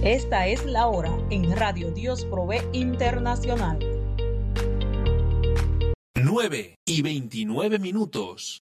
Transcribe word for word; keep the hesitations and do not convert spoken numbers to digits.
Esta es la hora en Radio Dios Provee Internacional. nueve y veintinueve minutos.